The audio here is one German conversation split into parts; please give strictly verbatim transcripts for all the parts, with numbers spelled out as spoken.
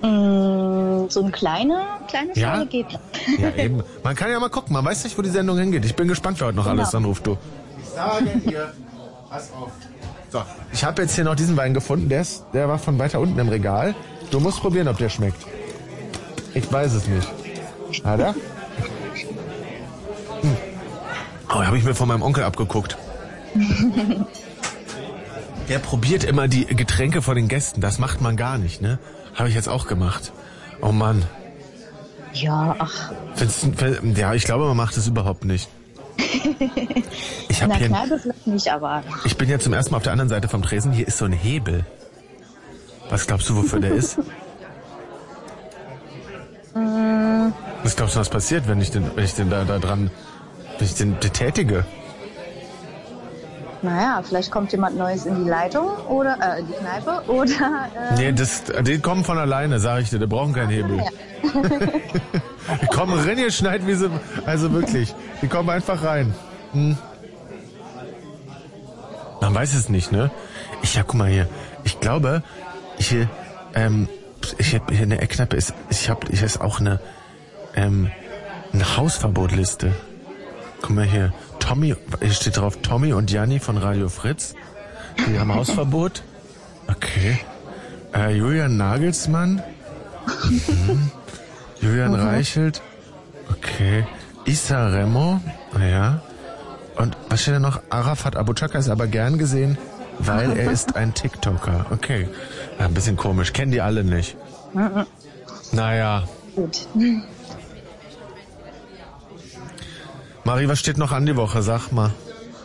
Mm, so eine kleine, kleine Ja? Schale geht. Ja, eben. Man kann ja mal gucken, man weiß nicht, wo die Sendung hingeht. Ich bin gespannt, wer heute noch Genau. alles anruft, du. Ich sage dir, pass auf. So, ich habe jetzt hier noch diesen Wein gefunden, der, ist, der war von weiter unten im Regal. Du musst probieren, ob der schmeckt. Ich weiß es nicht. Hat er? Hm. Oh, habe ich mir von meinem Onkel abgeguckt. Der probiert immer die Getränke von den Gästen. Das macht man gar nicht, ne? Habe ich jetzt auch gemacht. Oh Mann. Ja, ach. Findest du- Ja, ich glaube, man macht es überhaupt nicht. Ich, In hab der hier, Kneipe vielleicht nicht, aber... ich bin ja zum ersten Mal auf der anderen Seite vom Tresen. Hier ist so ein Hebel. Was glaubst du, wofür der ist? Mm, Was glaubst du, was passiert, wenn ich den, wenn ich den da, da dran, wenn ich den betätige? naja, vielleicht kommt jemand Neues in die Leitung oder äh, in die Kneipe oder... Äh, Nee, das, die kommen von alleine, sag ich dir. Die brauchen keinen Hebel. ja. Die kommen reingeschneit, wie sie, also wirklich. Die kommen einfach rein. Hm. Man weiß es nicht, ne? Ich, ja, guck mal hier. Ich glaube, ich, ähm, ich hab hier eine Eckkneipe ist, ich hab, ich ist auch eine, ähm, eine Hausverbotliste. Guck mal hier. Tommy, hier steht drauf Tommy und Janni von Radio Fritz. Die haben Hausverbot. Okay. Äh, Julian Nagelsmann. Mhm. Julian Mhm. Reichelt. Okay. Issa Remo. Ja. Und was steht da noch? Arafat Abu Chaka ist aber gern gesehen, weil er ist ein TikToker. Okay. Ja, ein bisschen komisch. Kennen die alle nicht. Mhm. Naja. Gut. Marie, was steht noch an die Woche? Sag mal.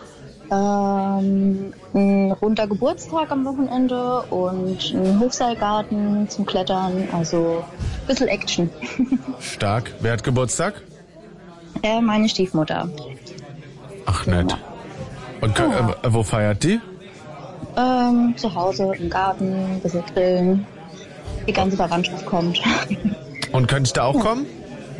Ähm, ein runder Geburtstag am Wochenende und ein Hochseilgarten zum Klettern, also ein bisschen Action. Stark. Wer hat Geburtstag? äh, meine Stiefmutter. Ach, nett. Und kann, Ja. äh, wo feiert die? Ähm, zu Hause im Garten, ein bisschen grillen. Die ganze Verwandtschaft kommt. Und könnte ich da auch kommen?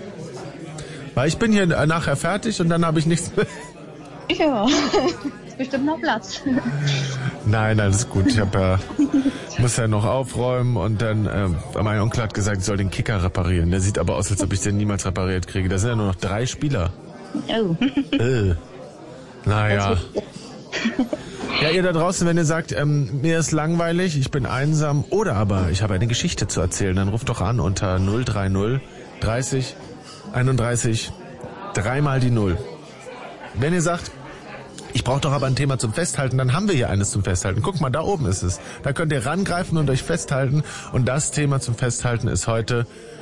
Weil ich bin hier nachher fertig und dann habe ich nichts mehr. Ja, ist bestimmt noch Platz. Nein, alles gut. Ich habe ja, muss ja noch aufräumen und dann, äh, mein Onkel hat gesagt, ich soll den Kicker reparieren. Der sieht aber aus, als ob ich den niemals repariert kriege. Da sind ja nur noch drei Spieler. Oh. Äh. Naja. Ja, ihr da draußen, wenn ihr sagt, ähm, mir ist langweilig, ich bin einsam oder aber ich habe eine Geschichte zu erzählen, dann ruft doch an unter null drei null dreißig einunddreißig dreimal die Null. Wenn ihr sagt, ich brauche doch aber ein Thema zum Festhalten, dann haben wir hier eines zum Festhalten. Guck mal, da oben ist es. Da könnt ihr rangreifen und euch festhalten. Und das Thema zum Festhalten ist heute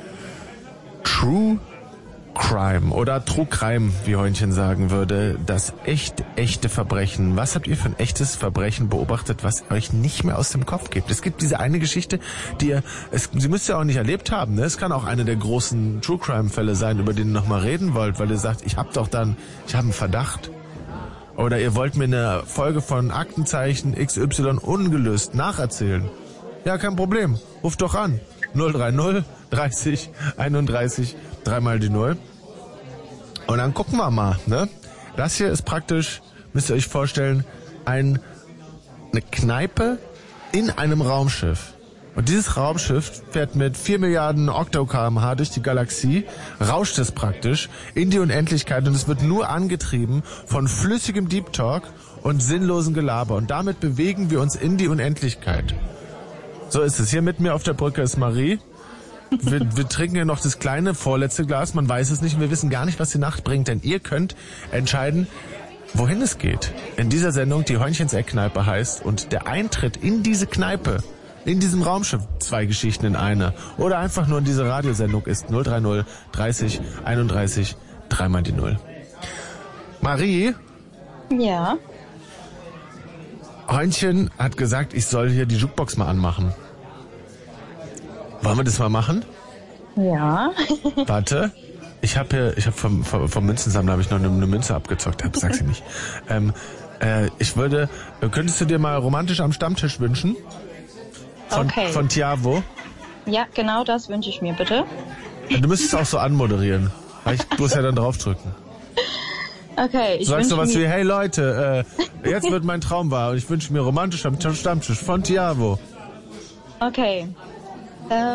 True Crime oder True Crime, wie Heunchen sagen würde. Das echt, echte Verbrechen. Was habt ihr für ein echtes Verbrechen beobachtet, was euch nicht mehr aus dem Kopf gibt? Es gibt diese eine Geschichte, die ihr, es, sie müsst ihr auch nicht erlebt haben. Ne? Es kann auch eine der großen True Crime Fälle sein, über die ihr nochmal reden wollt, weil ihr sagt, ich hab doch dann, ich habe einen Verdacht. Oder ihr wollt mir eine Folge von Aktenzeichen X Y ungelöst nacherzählen. Ja, kein Problem. Ruft doch an. null drei null dreißig einunddreißig dreimal die Null. Und dann gucken wir mal, ne? Das hier ist praktisch, müsst ihr euch vorstellen, ein, eine Kneipe in einem Raumschiff. Und dieses Raumschiff fährt mit vier Milliarden Okto-Kilometer pro Stunde durch die Galaxie, rauscht es praktisch in die Unendlichkeit und es wird nur angetrieben von flüssigem Deep Talk und sinnlosen Gelaber. Und damit bewegen wir uns in die Unendlichkeit. So ist es. Hier mit mir auf der Brücke ist Marie. Wir, wir trinken ja noch das kleine vorletzte Glas. Man weiß es nicht und wir wissen gar nicht, was die Nacht bringt. Denn ihr könnt entscheiden, wohin es geht. In dieser Sendung, die Heunchens Eckkneipe heißt. Und der Eintritt in diese Kneipe, in diesem Raumschiff, zwei Geschichten in einer. Oder einfach nur in diese Radiosendung ist null drei null dreißig einunddreißig dreimal die Null. Marie? Ja. Heunchen hat gesagt, ich soll hier die Jukebox mal anmachen. Wollen wir das mal machen? Ja. Warte. Ich habe hier, ich habe vom, vom, vom Münzensammler habe ich noch eine, eine Münze abgezockt. Sag sie nicht. Ähm, äh, ich würde, könntest du dir mal romantisch am Stammtisch wünschen? Von, Okay. Von Tiavo. Ja, genau das wünsche ich mir, bitte. Du müsstest auch so anmoderieren. Weil ich muss ja dann draufdrücken. Okay, ich Du sagst wünsche sowas mir... wie, hey Leute, äh, jetzt wird mein Traum wahr und ich wünsche mir romantisch am Stammtisch von Tiavo. Okay. Äh,